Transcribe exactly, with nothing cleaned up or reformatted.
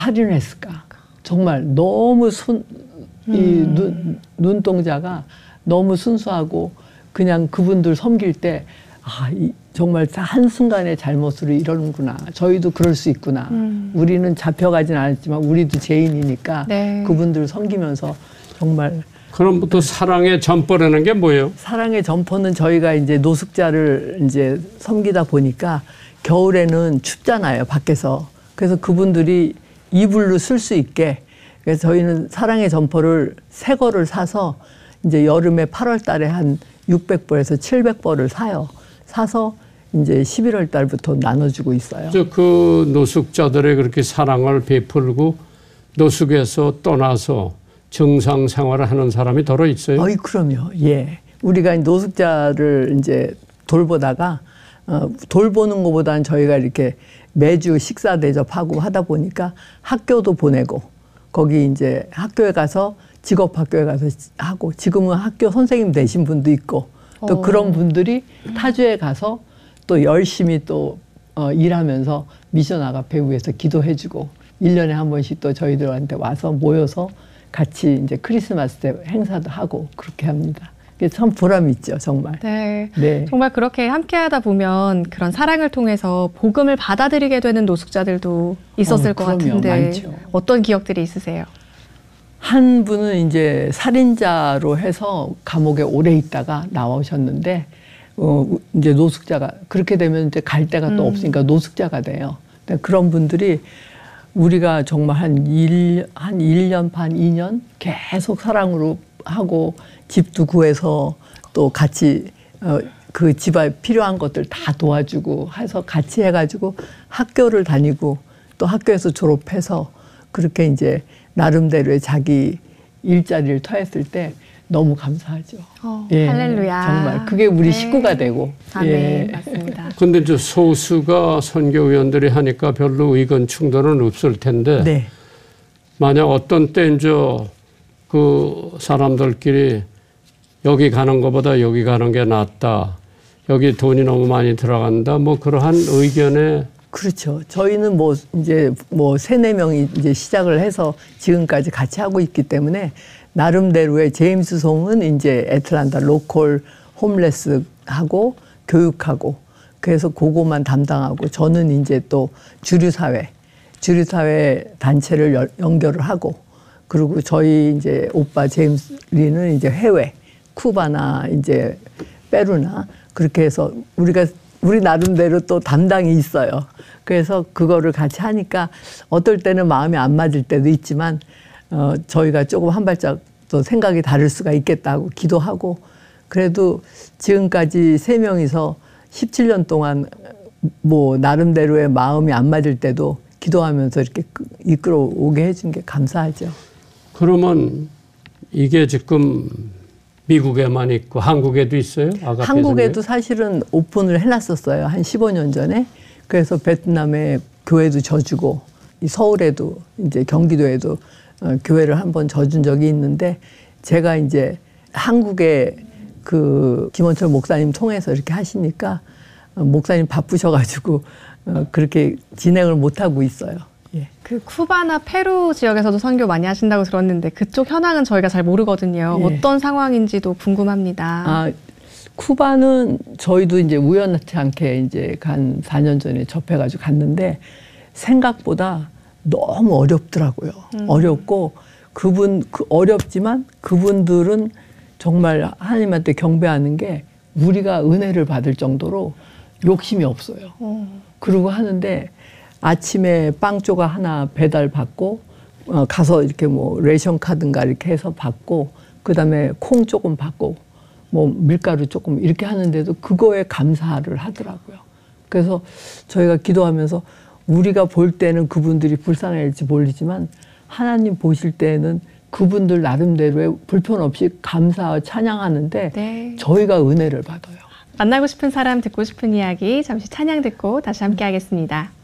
할인했을까. 정말 너무 순, 이 음. 눈, 눈동자가 너무 순수하고 그냥 그분들 섬길 때 아, 이, 정말 한순간의 잘못으로 이러는구나. 저희도 그럴 수 있구나. 음. 우리는 잡혀가진 않았지만 우리도 죄인이니까 네. 그분들 섬기면서 정말. 그럼 또 사랑의 점포라는 게 뭐예요? 사랑의 점포는 저희가 이제 노숙자를 이제 섬기다 보니까 겨울에는 춥잖아요, 밖에서. 그래서 그분들이 이불로 쓸 수 있게. 그래서 저희는 사랑의 점포를 새 거를 사서 이제 여름에 팔월 달에 한 육백 벌에서 칠백 벌을 사요. 사서 이제 십일월 달부터 나눠주고 있어요. 저 그 노숙자들의 그렇게 사랑을 베풀고 노숙에서 떠나서 정상 생활을 하는 사람이 더러 있어요? 어이, 그럼요. 예. 우리가 노숙자를 이제 돌보다가, 어, 돌보는 것보다는 저희가 이렇게 매주 식사 대접하고 하다 보니까 학교도 보내고, 거기 이제 학교에 가서 직업 학교에 가서 하고, 지금은 학교 선생님 되신 분도 있고, 또 오. 그런 분들이 타주에 가서 또 열심히 또 어, 일하면서 미션 아가페 위해서 기도해주고, 일 년에 한 번씩 또 저희들한테 와서 모여서 같이 이제 크리스마스 때 행사도 하고 그렇게 합니다. 그게 참 보람 있죠, 정말. 네. 네. 정말 그렇게 함께 하다 보면 그런 사랑을 통해서 복음을 받아들이게 되는 노숙자들도 있었을 어, 것 그럼요. 같은데 많죠. 어떤 기억들이 있으세요? 한 분은 이제 살인자로 해서 감옥에 오래 있다가 나오셨는데, 어, 이제 노숙자가, 그렇게 되면 이제 갈 데가 또 음. 없으니까 노숙자가 돼요. 근데 그런 분들이 우리가 정말 한 일, 한 일 년 반, 이 년 계속 사랑으로 하고 집도 구해서 또 같이 어, 그 집에 필요한 것들 다 도와주고 해서 같이 해가지고 학교를 다니고 또 학교에서 졸업해서 그렇게 이제 나름대로의 자기 일자리를 터했을 때 너무 감사하죠. 어, 예, 할렐루야. 정말 그게 우리 네. 식구가 되고. 아멘. 예. 맞습니다. 근데 저 소수가 선교위원들이 하니까 별로 의견 충돌은 없을 텐데 네. 만약 어떤 때 이제 그 사람들끼리 여기 가는 것보다 여기 가는 게 낫다. 여기 돈이 너무 많이 들어간다. 뭐 그러한 의견에 그렇죠. 저희는 뭐 이제 뭐 세네 명이 이제 시작을 해서 지금까지 같이 하고 있기 때문에 나름대로의 제임스 송은 이제 애틀란타 로컬 홈레스 하고 교육하고 그래서 그거만 담당하고 저는 이제 또 주류사회, 주류사회 단체를 여, 연결을 하고 그리고 저희 이제 오빠 제임스 리는 이제 해외, 쿠바나 이제 페루나 그렇게 해서 우리가 우리 나름대로 또 담당이 있어요. 그래서 그거를 같이 하니까 어떨 때는 마음이 안 맞을 때도 있지만 어, 저희가 조금 한 발짝 또 생각이 다를 수가 있겠다고 기도하고 그래도 지금까지 세 명이서 십칠 년 동안 뭐 나름대로의 마음이 안 맞을 때도 기도하면서 이렇게 이끌어 오게 해준 게 감사하죠. 그러면 이게 지금 미국에만 있고 한국에도 있어요? 아가페 한국에도 사실은 오픈을 해놨었어요. 한 십오 년 전에. 그래서 베트남에 교회도 져주고 서울에도 이제 경기도에도 어, 교회를 한번 져준 적이 있는데 제가 이제 한국에 그 김원철 목사님 통해서 이렇게 하시니까 어, 목사님 바쁘셔가지고 어, 그렇게 진행을 못 하고 있어요. 예. 그 쿠바나 페루 지역에서도 선교 많이 하신다고 들었는데 그쪽 현황은 저희가 잘 모르거든요. 예. 어떤 상황인지도 궁금합니다. 아, 쿠바는 저희도 이제 우연치 않게 이제 한 사 년 전에 접해가지고 갔는데 생각보다 너무 어렵더라고요. 음. 어렵고 그분 그 어렵지만 그분들은 정말 하나님한테 경배하는 게 우리가 은혜를 받을 정도로 욕심이 없어요. 음. 그러고 하는데 아침에 빵 조각 하나 배달 받고 어, 가서 이렇게 뭐 레이션 카드인가 이렇게 해서 받고 그다음에 콩 조금 받고 뭐 밀가루 조금 이렇게 하는데도 그거에 감사를 하더라고요. 그래서 저희가 기도하면서 우리가 볼 때는 그분들이 불쌍할지 모르지만 하나님 보실 때는 그분들 나름대로의 불편 없이 감사와 찬양하는데 네. 저희가 은혜를 받아요. 만나고 싶은 사람 듣고 싶은 이야기 잠시 찬양 듣고 다시 함께 하겠습니다.